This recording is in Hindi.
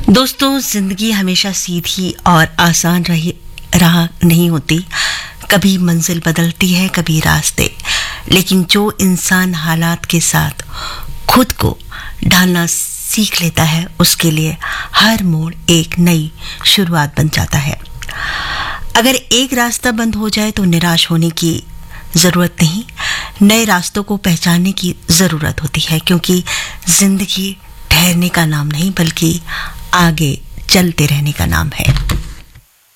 दोस्तों, जिंदगी हमेशा सीधी और आसान राह नहीं होती। कभी मंजिल बदलती है, कभी रास्ते। लेकिन जो इंसान हालात के साथ खुद को ढालना सीख लेता है, उसके लिए हर मोड़ एक नई शुरुआत बन जाता है। अगर एक रास्ता बंद हो जाए तो निराश होने की जरूरत नहीं, नए रास्तों को पहचानने की जरूरत होती है, क्योंकि जिंदगी ठहरने का नाम नहीं बल्कि आगे चलते रहने का नाम है।